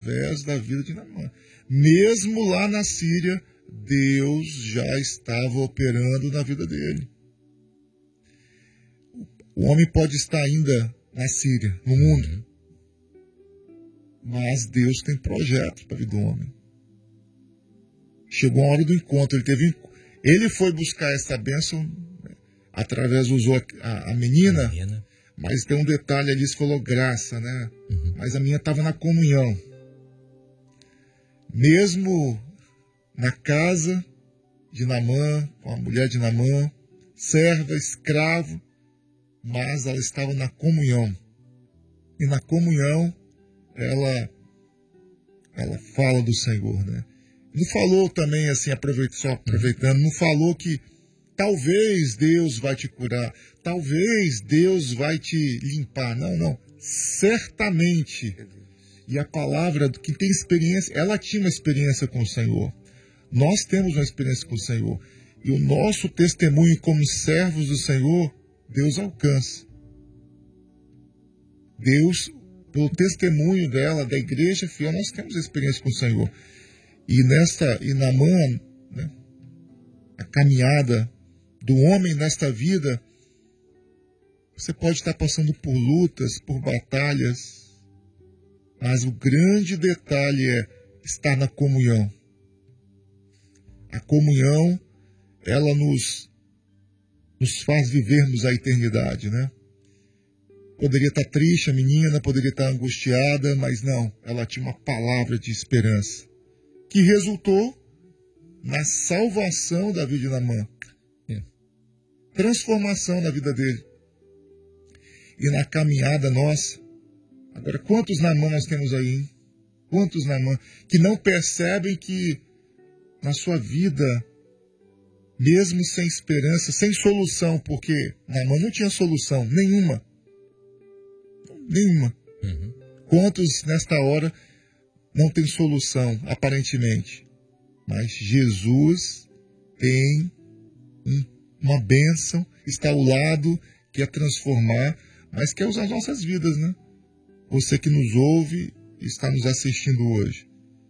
através da vida de Naamã. Mesmo lá na Síria, Deus já estava operando na vida dele. O homem pode estar ainda na Síria, no mundo, mas Deus tem projetos para a vida do homem. Chegou a hora do encontro, ele foi buscar essa bênção, usou a menina, mas tem um detalhe ali, você falou graça, né? Mas a minha estava na comunhão. Mesmo na casa de Naamã, com a mulher de Naamã, serva, escravo, mas ela estava na comunhão. E na comunhão, ela fala do Senhor, né? Não falou também, assim, aproveitando, não falou que talvez Deus vai te curar, talvez Deus vai te limpar. Não. Certamente. E a palavra, quem tem experiência, ela tinha uma experiência com o Senhor. Nós temos uma experiência com o Senhor. E o nosso testemunho como servos do Senhor, Deus alcança. Deus, pelo testemunho dela, da igreja fiel, nós temos experiência com o Senhor. E Naamã, né, a caminhada do homem nesta vida, você pode estar passando por lutas, por batalhas, mas o grande detalhe é estar na comunhão. A comunhão, ela nos faz vivermos a eternidade, né? Poderia estar triste a menina, poderia estar angustiada, mas não, ela tinha uma palavra de esperança, que resultou na salvação da vida de Naamã. Transformação na vida dele. E na caminhada nossa. Agora, quantos Naamã nós temos aí, hein? Quantos Naamã que não percebem que na sua vida, mesmo sem esperança, sem solução, porque Naamã não tinha solução nenhuma. Quantos nesta hora não tem solução, aparentemente? Mas Jesus tem uma bênção, está ao lado, quer transformar, mas quer usar as nossas vidas, né? Você que nos ouve e está nos assistindo hoje.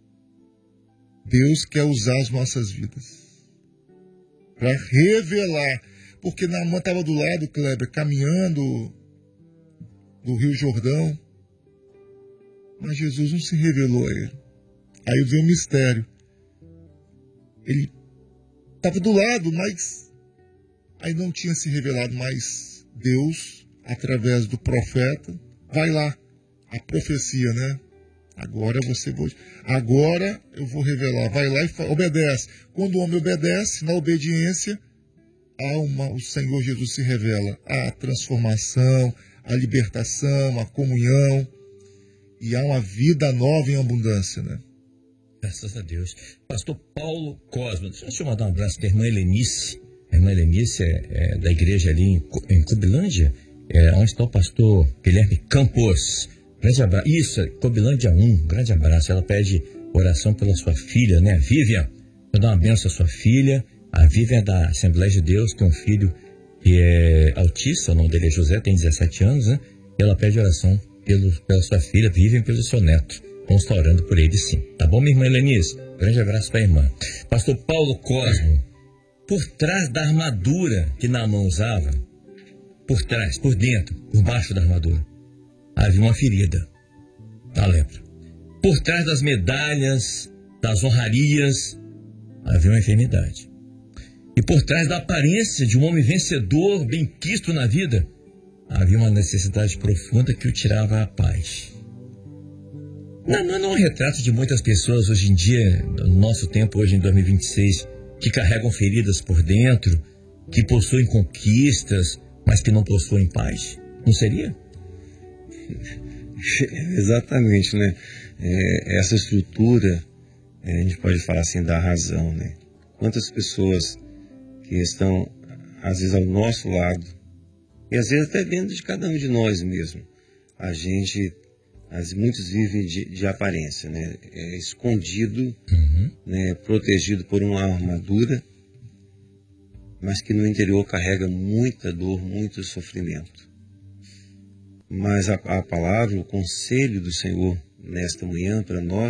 Deus quer usar as nossas vidas para revelar. Porque Naamã estava do lado, Kleber, caminhando do Rio Jordão, mas Jesus não se revelou a ele. Aí veio o mistério. Ele estava do lado, mas aí não tinha se revelado, mas Deus, através do profeta, vai lá, a profecia, né? Agora eu vou revelar. Vai lá e obedece. Quando o homem obedece, na obediência, o Senhor Jesus se revela. A transformação, a libertação, a comunhão. E há uma vida nova em abundância, né? Graças a Deus. Pastor Paulo Cosmo, deixa eu mandar um abraço para a irmã Helenice. A irmã Helenice é da igreja ali em Cobilândia, onde está o pastor Guilherme Campos. Grande abraço. Isso, Cobilândia 1, grande abraço. Ela pede oração pela sua filha, né, a Vivian. Vou dar uma benção à sua filha. A Vivian é da Assembleia de Deus, tem um filho que é autista, o nome dele é José, tem 17 anos, né? E ela pede oração pela sua filha, Vivian, pelo seu neto. Vamos estar orando por ele, sim. Tá bom, minha irmã Helenice? Grande abraço para a irmã. Pastor Paulo Cosmo, por trás da armadura que Naamã usava, por trás, por dentro, por baixo da armadura, havia uma ferida, a lepra. Por trás das medalhas, das honrarias, havia uma enfermidade. E por trás da aparência de um homem vencedor, bem quisto na vida, havia uma necessidade profunda que o tirava a paz. Não é um retrato de muitas pessoas hoje em dia, no nosso tempo, hoje em 2026, que carregam feridas por dentro, que possuem conquistas, mas que não possuem paz? Não seria? Exatamente, né? Essa estrutura, a gente pode falar assim, da razão, né? Quantas pessoas que estão, às vezes, ao nosso lado, e às vezes até dentro de cada um de nós mesmo, muitos vivem de aparência, né? Escondido, né? Protegido por uma armadura, mas que no interior carrega muita dor, muito sofrimento. Mas a palavra, o conselho do Senhor nesta manhã para nós,